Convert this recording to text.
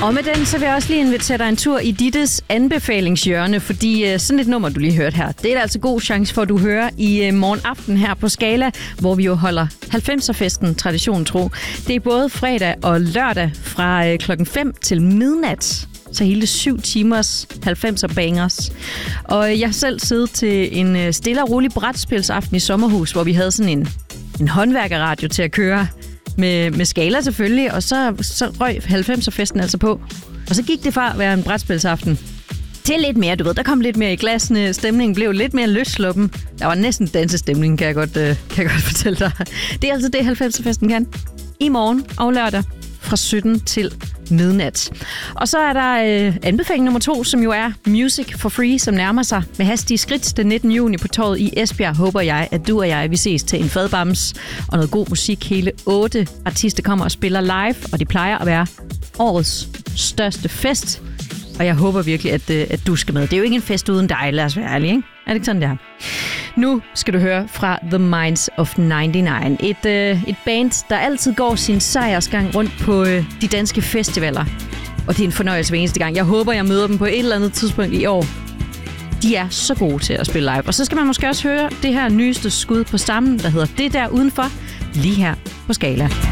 Og med den, så vil jeg også lige invitere dig en tur i Dittes anbefalingshjørne, fordi sådan et nummer, du lige hørte her, det er der altså god chance for, at du hører i morgen aften her på Scala, hvor vi jo holder 90'er-festen tradition tro. Det er både fredag og lørdag fra klokken 5 til midnat. Så hele 7 timers 90'er bangers. Og jeg har selv siddet til en stille og rolig brætspilsaften i sommerhus, hvor vi havde sådan en håndværkerradio til at køre med Scala selvfølgelig, og så røg 90'er-festen altså på. Og så gik det fra at være en brætspilsaften til lidt mere, du ved, der kom lidt mere i glasene, stemningen blev lidt mere løssluppen. Der var næsten dansestemning, kan jeg godt fortælle dig. Det er altså det, 90'er-festen kan. I morgen og lørdag fra 17 til midnat. Og så er der anbefaling nummer 2, som jo er Music for Free, som nærmer sig med hastige skridt den 19. juni på torvet i Esbjerg. Håber jeg, at du og jeg vil ses til en fadbams og noget god musik. Hele 8 artister kommer og spiller live, og det plejer at være årets største fest. Og jeg håber virkelig, at du skal med. Det er jo ikke en fest uden dig, lad os være ærlige, ikke? Er det ikke sådan, det er? Nu skal du høre fra The Minds of 99. Et band, der altid går sin sejrsgang rundt på de danske festivaler. Og det er en fornøjelse hver eneste gang. Jeg håber, jeg møder dem på et eller andet tidspunkt i år. De er så gode til at spille live. Og så skal man måske også høre det her nyeste skud på stammen, der hedder Det Der Udenfor, lige her på Scala.